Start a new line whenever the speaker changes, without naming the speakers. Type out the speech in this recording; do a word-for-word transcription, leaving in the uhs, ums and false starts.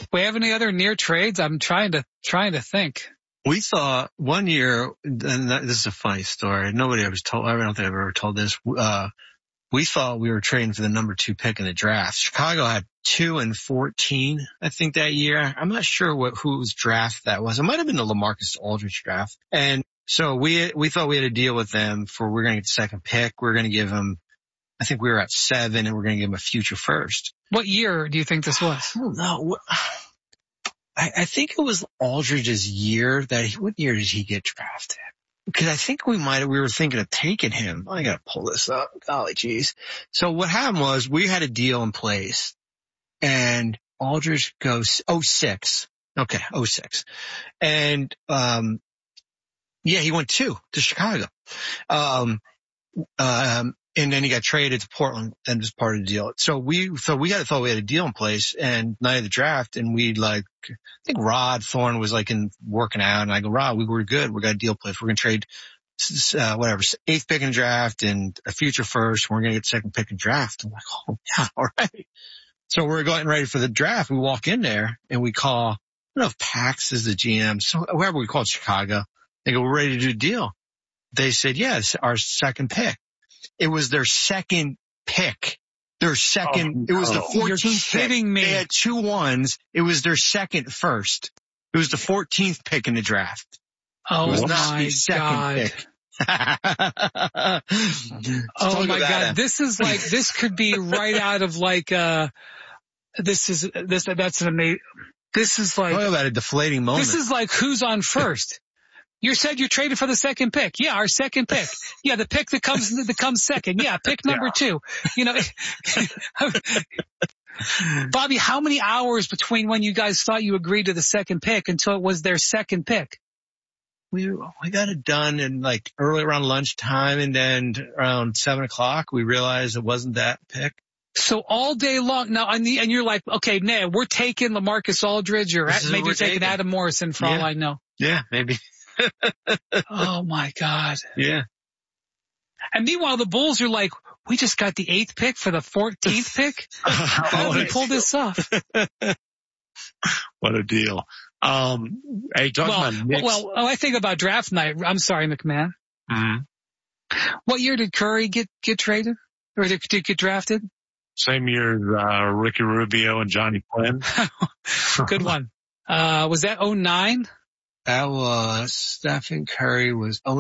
we have any other near trades? I'm trying to trying to think.
We thought one year, and this is a funny story. Nobody ever told. I don't think I've ever told this. Uh, we thought we were trading for the number two pick in the draft. Chicago had two and fourteen, I think, that year. I'm not sure what whose draft that was. It might have been the LaMarcus Aldridge draft. And so we we thought we had a deal with them for we're going to get the second pick. We're going to give them. I think we were at seven, and we're going to give them a future first.
What year do you think this was?
I don't know. I, I think it was Aldridge's year that he, what year did he get drafted? Because I think we might, we were thinking of taking him. I got to pull this up. Golly geez. So what happened was we had a deal in place and Aldridge goes oh six. Okay. oh six. And, um, yeah, he went two to Chicago. Um, um, And then he got traded to Portland and was part of the deal. So we, so we had thought we had a deal in place and night of the draft and we like, I think Rod Thorne was like in working out and I go, Rod, we were good. We got a deal in place. We're going to trade, uh, whatever, eighth pick in the draft and a future first. We're going to get second pick in draft. I'm like, oh yeah, all right. So we're getting ready for the draft. We walk in there and we call, I don't know if Pax is the G M. So whoever we called Chicago, they go, we're ready to do a deal. They said, yes, our second pick. It was their second pick. Their second, oh, no. It was the fourteenth
You're kidding
pick.
me.
They had two ones. It was their second first. It was the fourteenth pick in the draft.
Oh
it was
my
not the second
God.
Pick.
Oh my God. This is like, this could be right out of like, uh, this is, this, that's an amazing, this is like.
Talk about a deflating moment.
This is like who's on first. You said you're traded for the second pick. Yeah, our second pick. Yeah, the pick that comes that comes second. Yeah, pick number yeah. two. You know, Bobby, how many hours between when you guys thought you agreed to the second pick until it was their second pick?
We we got it done in like early around lunchtime, and then around seven o'clock we realized it wasn't that pick.
So all day long now, and, the, and you're like, okay, nah, we're taking LaMarcus Aldridge, or maybe you're taking, taking Adam Morrison for
yeah.
all I know.
Yeah, maybe.
Oh my God.
Yeah.
And meanwhile, the Bulls are like, we just got the eighth pick for the fourteenth pick. How did we pull this off?
What a deal. Um, hey, talking
well,
about Knicks.
Well, oh, I think about draft night. I'm sorry, McMahon.
Mm-hmm.
What year did Curry get, get traded or did, did get drafted?
Same year, uh, Ricky Rubio and Johnny Flynn.
Good one. Uh, was that oh nine?
That was Stephen Curry was oh